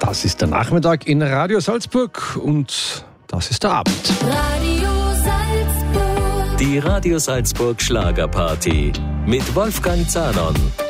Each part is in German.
Das ist der Nachmittag in Radio Salzburg und das ist der Abend. Radio Salzburg. Die Radio Salzburg Schlagerparty mit Wolfgang Zahnon.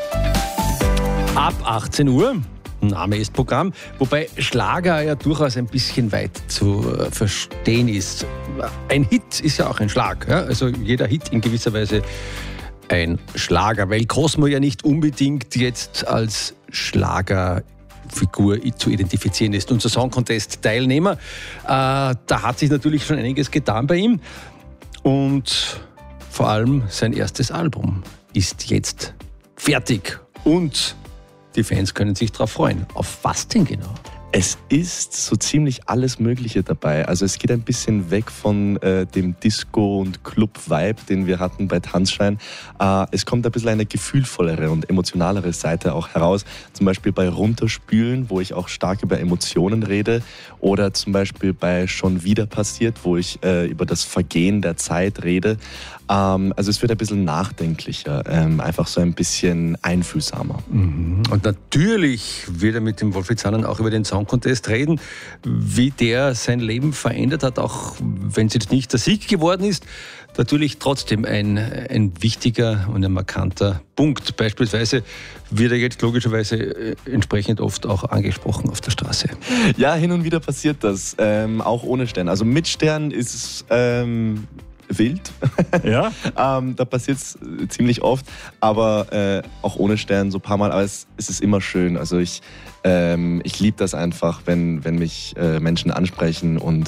Ab 18 Uhr, Name ist Programm, wobei Schlager ja durchaus ein bisschen weit zu verstehen ist. Ein Hit ist ja auch ein Schlag, ja? Also jeder Hit in gewisser Weise ein Schlager, weil Cosmo ja nicht unbedingt jetzt als Schlagerfigur zu identifizieren ist. Unser Song Contest Teilnehmer, da hat sich natürlich schon einiges getan bei ihm und vor allem sein erstes Album ist jetzt fertig und die Fans können sich darauf freuen. Auf was denn genau? Es ist so ziemlich alles Mögliche dabei. Also es geht ein bisschen weg von dem Disco- und Club-Vibe, den wir hatten bei Tanzschein. Es kommt ein bisschen eine gefühlvollere und emotionalere Seite auch heraus. Zum Beispiel bei Runterspülen, wo ich auch stark über Emotionen rede. Oder zum Beispiel bei Schon wieder passiert, wo ich über das Vergehen der Zeit rede. Also es wird ein bisschen nachdenklicher, einfach so ein bisschen einfühlsamer. Und natürlich wird er mit dem Wolfi Zahnon auch über den Song Contest reden, wie der sein Leben verändert hat, auch wenn es jetzt nicht der Sieg geworden ist. Natürlich trotzdem ein wichtiger und ein markanter Punkt. Beispielsweise wird er jetzt logischerweise entsprechend oft auch angesprochen auf der Straße. Ja, hin und wieder passiert das, auch ohne Stern. Also mit Stern ist es wild. Ja? Da passiert es ziemlich oft, aber auch ohne Stern so ein paar Mal. Aber es ist immer schön. Also ich liebe das einfach, wenn mich Menschen ansprechen und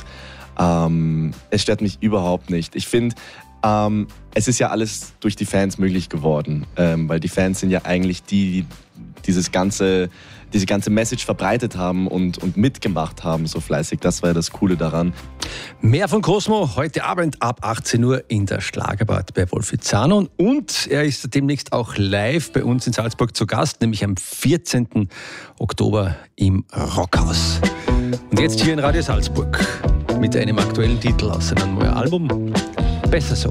es stört mich überhaupt nicht. Ich finde, es ist ja alles durch die Fans möglich geworden, weil die Fans sind ja eigentlich die diese ganze Message verbreitet haben und mitgemacht haben so fleißig. Das war ja das Coole daran. Mehr von Cosmo heute Abend ab 18 Uhr in der Schlagerparty bei Wolfi Zahnon. Und er ist demnächst auch live bei uns in Salzburg zu Gast, nämlich am 14. Oktober im Rockhaus. Und jetzt hier in Radio Salzburg mit einem aktuellen Titel aus seinem neuen Album. Besser so.